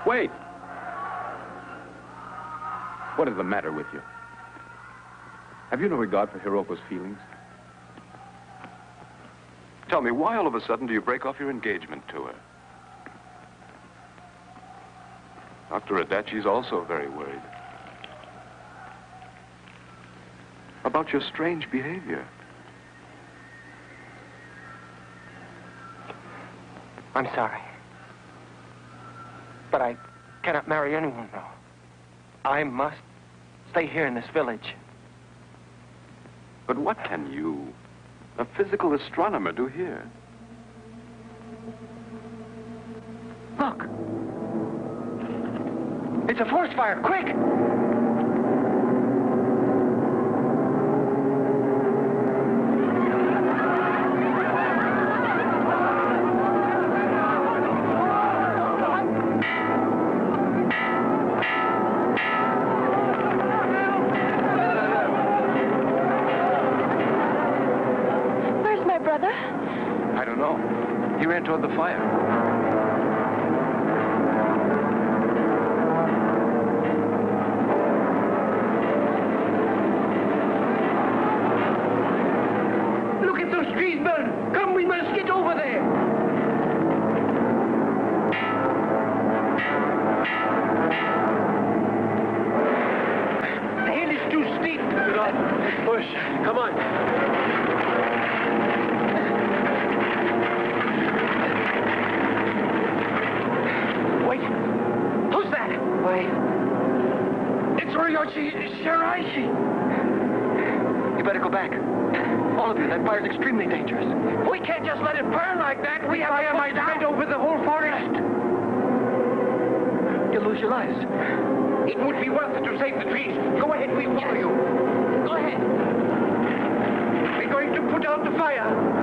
Wait! What is the matter with you? Have you no regard for Hiroko's feelings? Tell me, why all of a sudden do you break off your engagement to her? Dr. Adachi's also very worried. About your strange behavior. I'm sorry. But I cannot marry anyone now. I must stay here in this village. But what can you, a physical astronomer, do here? Look! It's a forest fire! Quick! I don't know. He ran toward the fire. Look at those trees burn! Come, we must get over there! The hill is too steep. Push. Come on. Who's that? Why, it's Ryoichi Shiraishi. You better go back. All of you, that fire's extremely dangerous. We can't just let it burn like that. We have fire might spread over the whole forest. You'll lose your lives. It would be worth it to save the trees. Go ahead, we follow you. Go ahead. We're going to put out the fire.